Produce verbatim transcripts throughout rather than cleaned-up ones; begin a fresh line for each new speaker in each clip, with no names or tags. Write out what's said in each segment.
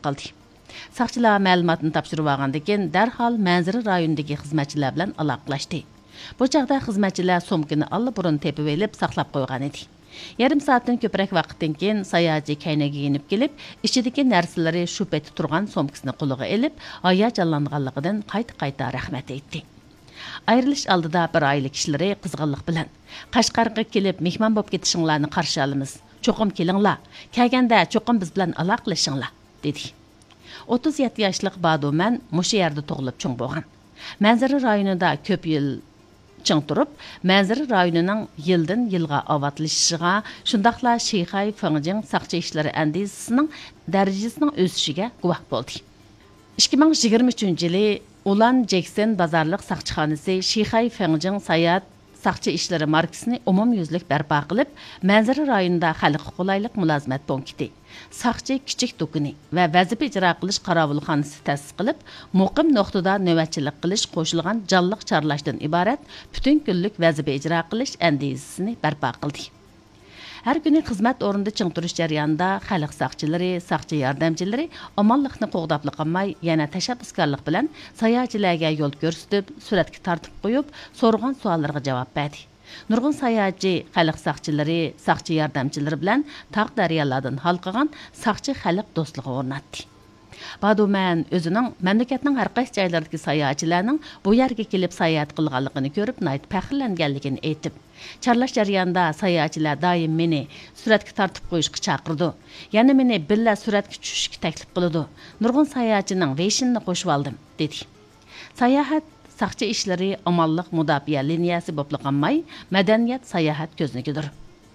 qildi. Saqchilar ma'lumotni topshirib olgandan keyin darhol manzara rayonidagi xizmatchilar bilan aloqalashdi. Bu chaqda xizmatchilar sumkani allaburun tepib elib saqlab qo'ygan edi. Yarim soatdan ko'proq vaqtdan keyin sayohatchi kaynaga yenib kelib, ichidagi narsalari shu paytda turgan sumkasini qo'liga elib, hayajonlanganligidan qayta-qayta rahmat aytdi. Ayrilish oldida bir oila kishilari qizg'inlik bilan Qashqarga kelib mehmon bo'lib ketishinglarni qarshi olamiz. Cho'qim kelinglar. Kelganda cho'qim biz bilan aloqalashinglar, dedi. o'ttiz yetti yoshlik Baduman mushu yerda tug'ilib cho'ng bo'lgan. Manzara rayonida ko'p yil ching turib, manzara rayonining yildan yilga ovatlashishiga, shundaqla Shixay Fangjing saqchi ishlari andizisining darajasining o'sishiga guvoh bo'ldi. ikki ming yigirma uchinchi yili Ulan Jackson bozorliq saqchixonasi Shixay Fangjing sayat saqchi ishlari markasini umumyuzlik barpo qilib, manzara rayonida xalqqa qulaylik mulozimat punkti, saqchi kichik do'koni va vazifa ijro qilish qorovulxonasi ta'sis qilib, muqim nuqtada navbatchilik qilish qo'shilgan jonliq chorlashdan iborat butun kunlik vazifa ijro qilish andizisini barpo qildi. Her günü xizmat o'rnida ching turish jarayonida xalq saqchilari, saqchi yordamchilari omonlikni qo'g'dab qolmay, yana tashabbuskorlik bilan sayohatchilarga yo'l ko'rsatib, suratga tortib qo'yib, so'rgan savollarga javob berdi. Nurg'un sayohatchi xalq saqchilari, saqchi yordamchilari bilan tog' daryolardan halqagan saqchi xalq do'stligi o'rnatdi. Baduman o'zining mamlakatning har qaysi joylaridagi sayohatchilarning bu yerga kelib sayohat qilganligini ko'rib, nayt faxrlanganligini aytib, Charlash jarayonida sayohatchilar doim meni suratga tortib qo'yishga chaqirdi. Yana meni billa suratga tushishga taklif qildi. Nurg'un sayohatchining veshinni qo'shib oldim, dedi. Sayohat saqchi ishlari amonlik mudofaa liniyasi bo'lib qolmay, madaniyat sayohat ko'znikidir.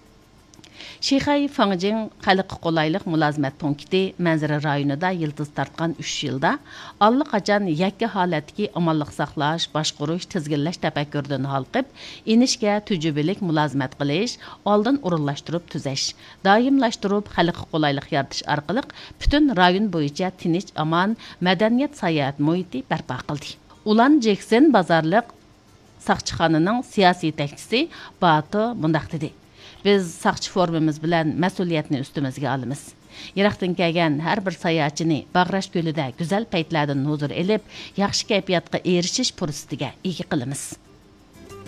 Shixay Fangjing xalqqa qulaylik mulozimat punkti manzara rayonida yıldız tartgan uch yilda allaqachon yakka holatdagi amonlik saqlash, boshqarish, tizginlash tafakkuridan halqib, inishga tujubilik mulozimat qilish, oldin o'rinlashtirib tuzash, doimlashtirib xalqqa qulaylik yaratish orqali butun rayon bo'yicha tinch, amon, madaniyat sayohat muhiti barpo qildi. Ulan Jackson bozorliq saqchixonaning siyosiy yetakchisi Bato mundaq dedi. Biz saqchi formamiz bilan mas'uliyatni ustimizga olamiz. Yiroqdan kelgan har bir sayohatchini Bag'rash ko'lida go'zal paytlardan huzur elib, yaxshi kayfiyatga erishish fursatiga ega qilamiz.